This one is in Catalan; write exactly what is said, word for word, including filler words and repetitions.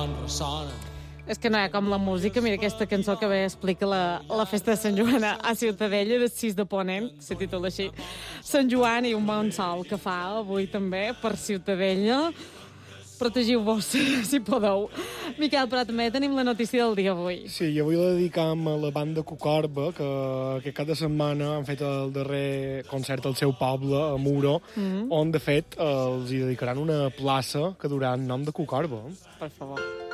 son ressona. És que no hi ha com la música. Mira aquesta cançó que bé explica la, la festa de Sant Joan a Ciutadella, del sis de Ponent, se titula així. Sant Joan i un bon sol que fa avui també per Ciutadella. Protegiu-vos, si, si podeu. Miquel, però també tenim la notícia del dia avui. Sí, i avui la dedicam a la banda Cucorba, que, que cada setmana han fet el darrer concert al seu poble, a Muro, mm -hmm. on, de fet, els hi dedicaran una plaça que durà el nom de Cucorba. Per favor.